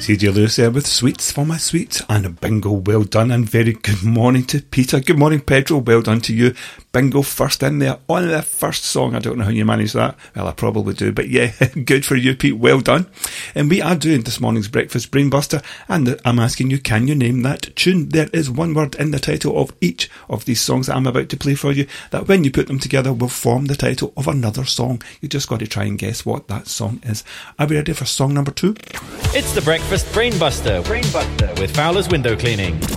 TJ Lewis there with Sweets for My Sweets, and a bingo, well done, and very good morning to Peter. Good morning, Pedro, well done to you. Bingo first in there on the first song. I don't know how you manage that. Well, I probably do, but yeah, good for you, Pete, well done. And we are doing this morning's Breakfast Brainbuster, and I'm asking you, can you name that tune? There is one word in the title of each of these songs that I'm about to play for you, that when you put them together will form the title of another song. You just got to try and guess what that song is. Are we ready for song number 2? It's the Breakfast Brainbuster with Fowler's Window Cleaning.